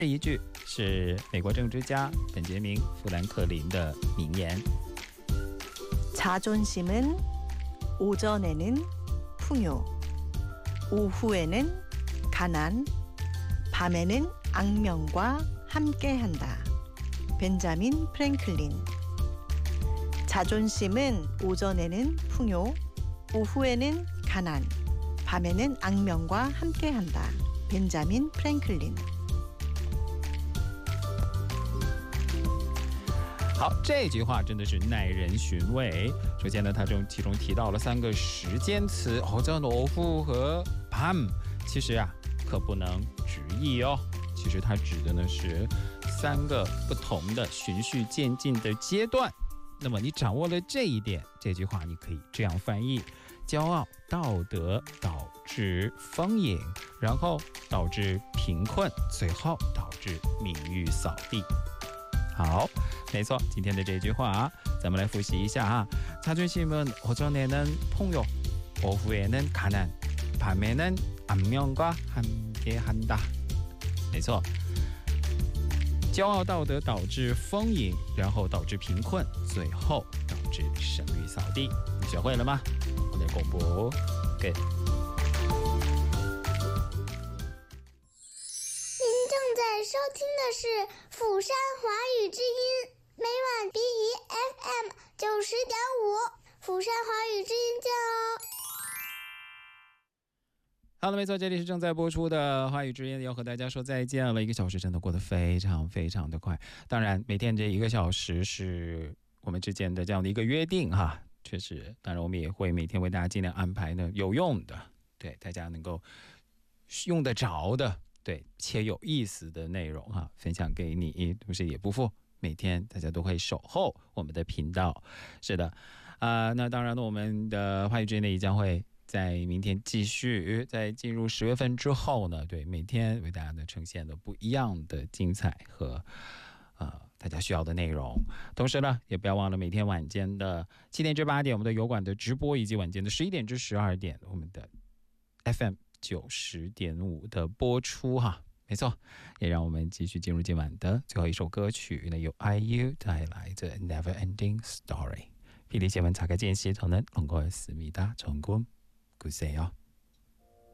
这一句是美国政治家本杰明·富兰克林的名言。 자존심은 오전에는 풍요, 오후에는 가난, 밤에는 악명과 함께한다. 벤자민 프랭클린. 자존심은 오전에는 풍요, 오후에는 가난, 밤에는 악명과 함께한다. 벤자민 프랭클린. 好，这句话真的是耐人寻味。首先呢，它其中提到了3个时间词，오전、오후和밤。其实啊，可不能直译哦。其实它指的呢是3个不同的循序渐进的阶段。那么你掌握了这一点，这句话你可以这样翻译：骄傲、道德导致丰盈，然后导致贫困，最后导致名誉扫地。好，没错，今天的这句话咱们来复习一下啊。자존심은 오전에는 풍요, 오후에는 가난, 밤에는 악명과 함께한다。没错，骄傲道德导致丰盈，然后导致贫困，最后导致声誉扫地。你学会了吗？我们公布，Good。 您正在收听的是釜山华语之音，每晚 BEFM 90.5，釜山华语之音见哦。 好的，没错，这里是正在播出的华语之音，要和大家说再见了。1个小时真的过得非常非常的快。当然，每天这1个小时是我们之间的这样的一个约定哈，确实，当然我们也会每天为大家尽量安排呢有用的，对大家能够用得着的，对且有意思的内容哈，分享给你，同时也不负每天大家都会守候我们的频道。是的，那当然呢，我们的华语之音呢也将会在明天继续，在进入10月份之后呢，对每天为大家呢呈现的不一样的精彩和大家需要的内容。同时呢，也不要忘了每天晚间的7点至8点我们的油管的直播，以及晚间的11点至12点我们的 FM 90.5的播出哈。没错，也让我们继续进入今晚的最后一首歌曲，由 IU 带来的 Never Ending Story。 PD新闻查看见系统的龙哥思密达成功。 구세요.